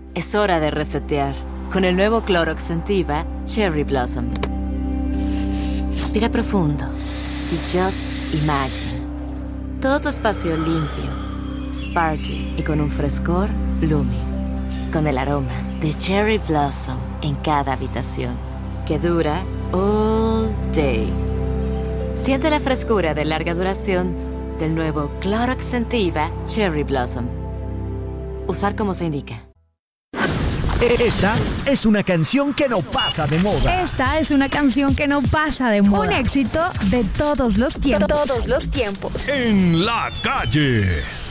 Es hora de resetear con el nuevo Clorox Scentiva Cherry Blossom. Respira profundo y just imagine. Todo tu espacio limpio, sparkling y con un frescor blooming. Con el aroma de Cherry Blossom en cada habitación, que dura all day. Siente la frescura de larga duración del nuevo Clorox Scentiva Cherry Blossom. Usar como se indica. Esta es una canción que no pasa de moda. Esta es una canción que no pasa de moda. Un éxito de todos los tiempos. En la calle.